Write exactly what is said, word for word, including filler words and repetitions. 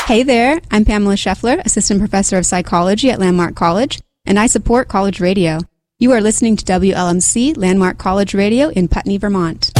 Hey there, I'm Pamela Scheffler, Assistant Professor of Psychology at Landmark College, and I support College Radio. You are listening to W L M C Landmark College Radio in Putney, Vermont.